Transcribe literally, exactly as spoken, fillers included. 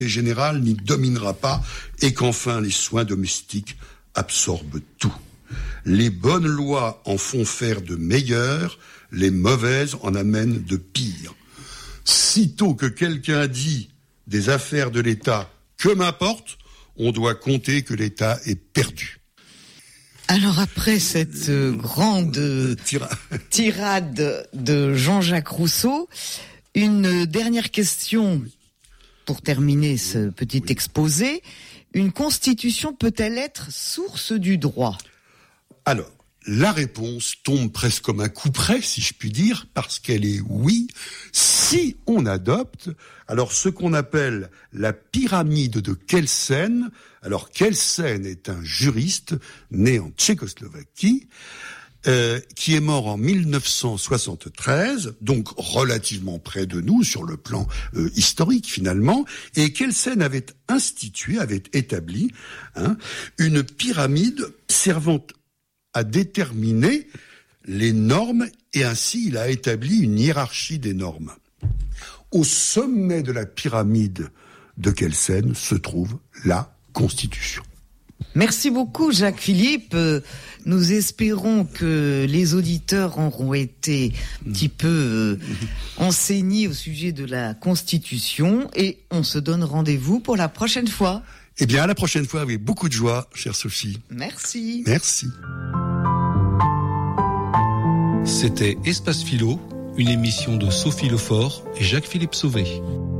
générale n'y dominera pas et qu'enfin les soins domestiques absorbent tout. Les bonnes lois en font faire de meilleures, les mauvaises en amènent de pires. Sitôt que quelqu'un dit des affaires de l'État, que m'importe, on doit compter que l'État est perdu. Alors après cette euh, grande euh, Tira. tirade de Jean-Jacques Rousseau, une dernière question pour terminer ce petit oui. exposé. Une constitution peut-elle être source du droit ? Alors, la réponse tombe presque comme un coup près, si je puis dire, parce qu'elle est oui, si on adopte, alors ce qu'on appelle la pyramide de Kelsen. Alors Kelsen est un juriste né en Tchécoslovaquie, euh, qui est mort en mille neuf cent soixante-treize, donc relativement près de nous sur le plan euh, historique finalement, et Kelsen avait institué, avait établi hein, une pyramide servant à déterminer les normes, et ainsi il a établi une hiérarchie des normes. Au sommet de la pyramide de Kelsen se trouve la Constitution. Merci beaucoup Jacques Philippe. Nous espérons que les auditeurs auront été un petit peu euh, enseignés au sujet de la Constitution, et on se donne rendez-vous pour la prochaine fois. Eh bien, à la prochaine fois avec beaucoup de joie, chère Sophie. Merci. Merci. C'était Espace Philo, une émission de Sophie Lefort et Jacques-Philippe Sauvé.